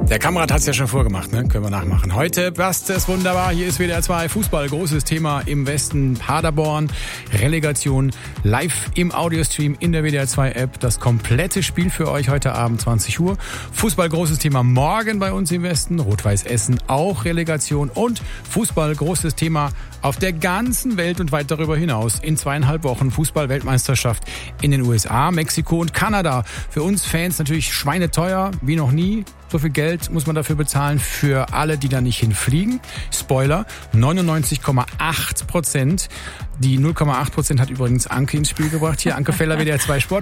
Der Kamerad hat es ja schon vorgemacht, ne? Können wir nachmachen. Heute passt es wunderbar. Hier ist WDR 2 Fußball. Großes Thema im Westen. Paderborn, Relegation, live im Audiostream in der WDR 2 App. Das komplette Spiel für euch heute Abend 20 Uhr. Fußball, großes Thema morgen bei uns im Westen. Rot-Weiß Essen, auch Relegation. Und Fußball, großes Thema auf der ganzen Welt und weit darüber hinaus. In 2,5 Wochen Fußball-Weltmeisterschaft in den USA, Mexiko und Kanada. Für uns Fans natürlich schweineteuer, wie noch nie. So viel Geld muss man dafür bezahlen für alle, die da nicht hinfliegen. Spoiler, 99,8%. Die 0,8% hat übrigens Anke ins Spiel gebracht. Hier, Anke Feller, WDR 2 Sport.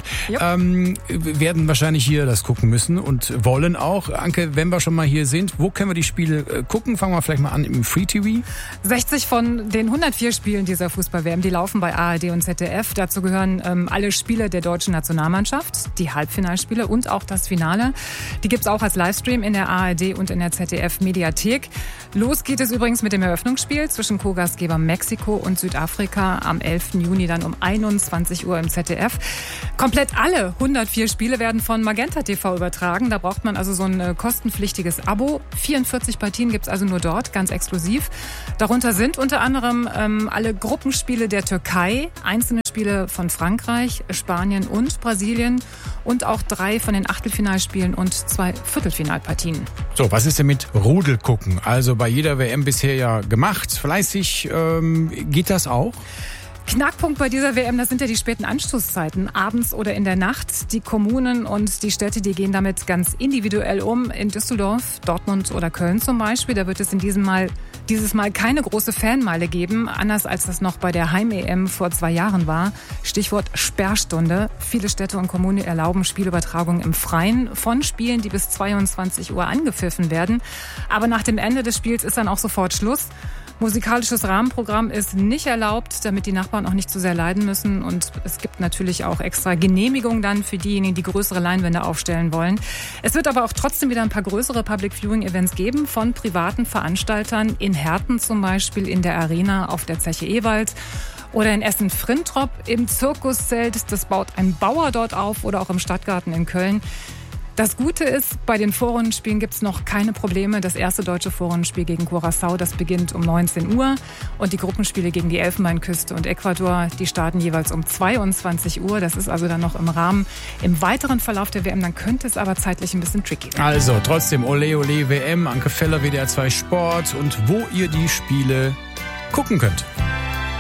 Werden wahrscheinlich hier das gucken müssen und wollen auch. Anke, wenn wir schon mal hier sind, wo können wir die Spiele gucken? Fangen wir vielleicht mal an im Free TV. 60 von den 104 Spielen dieser Fußball-WM, die laufen bei ARD und ZDF. Dazu gehören alle Spiele der deutschen Nationalmannschaft, die Halbfinalspiele und auch das Finale. Die gibt's auch als Livestream in der ARD und in der ZDF-Mediathek. Los geht es übrigens mit dem Eröffnungsspiel zwischen Co-Gastgeber Mexiko und Südafrika am 11. Juni dann um 21 Uhr im ZDF. Komplett alle 104 Spiele werden von Magenta TV übertragen. Da braucht man also so ein kostenpflichtiges Abo. 44 Partien gibt's also nur dort, ganz exklusiv. Darunter sind unter anderem alle Gruppenspiele der Türkei, einzelne Spiele von Frankreich, Spanien und Brasilien und auch 3 von den Achtelfinalspielen und 2 Viertelfinalpartien. So, was ist denn mit Rudelgucken? Also bei jeder WM bisher ja gemacht, fleißig. Geht das auch? Knackpunkt bei dieser WM, das sind ja die späten Anstoßzeiten, abends oder in der Nacht. Die Kommunen und die Städte, die gehen damit ganz individuell um. In Düsseldorf, Dortmund oder Köln zum Beispiel, da wird es dieses Mal keine große Fanmeile geben, anders als das noch bei der Heim-EM vor 2 Jahren war. Stichwort Sperrstunde. Viele Städte und Kommunen erlauben Spielübertragungen im Freien von Spielen, die bis 22 Uhr angepfiffen werden. Aber nach dem Ende des Spiels ist dann auch sofort Schluss. Musikalisches Rahmenprogramm ist nicht erlaubt, damit die Nachbarn auch nicht zu sehr leiden müssen. Und es gibt natürlich auch extra Genehmigungen dann für diejenigen, die größere Leinwände aufstellen wollen. Es wird aber auch trotzdem wieder ein paar größere Public Viewing Events geben von privaten Veranstaltern. In Herten zum Beispiel, in der Arena auf der Zeche Ewald. Oder in Essen-Frintrop im Zirkuszelt. Das baut ein Bauer dort auf oder auch im Stadtgarten in Köln. Das Gute ist, bei den Vorrundenspielen gibt es noch keine Probleme. Das erste deutsche Vorrundenspiel gegen Curaçao, das beginnt um 19 Uhr. Und die Gruppenspiele gegen die Elfenbeinküste und Ecuador, die starten jeweils um 22 Uhr. Das ist also dann noch im Rahmen. Im weiteren Verlauf der WM, dann könnte es aber zeitlich ein bisschen tricky werden. Also trotzdem Ole Ole WM, Anke Feller, WDR 2 Sport und wo ihr die Spiele gucken könnt.